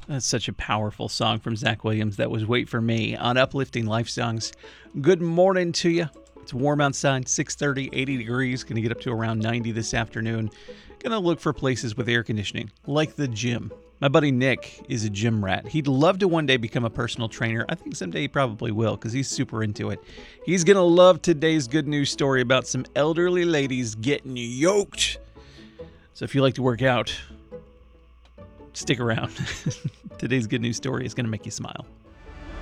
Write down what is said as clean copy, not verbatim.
That's such a powerful song from Zach Williams. That was Wait For Me on Uplifting Life Songs. Good morning to you. It's warm outside, 6:30, 80 degrees. Going to get up to around 90 this afternoon. Going to look for places with air conditioning, like the gym. My buddy Nick is a gym rat. He'd love to one day become a personal trainer. I think someday he probably will because he's super into it. He's going to love today's good news story about some elderly ladies getting yoked. So if you like to work out, stick around. Today's good news story is going to make you smile.